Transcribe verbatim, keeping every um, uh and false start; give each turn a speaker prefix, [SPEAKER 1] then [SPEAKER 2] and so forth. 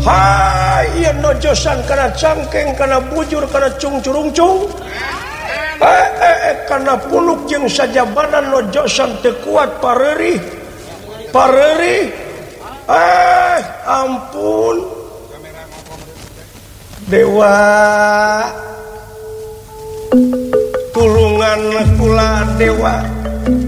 [SPEAKER 1] Hai nojosan karena cangkeng karena bujur karena cung-curungcung eh, eh, eh, karena puluk yang saja badan nojosan tekuat pareri pareri eh ampun dewa tulungan kula dewa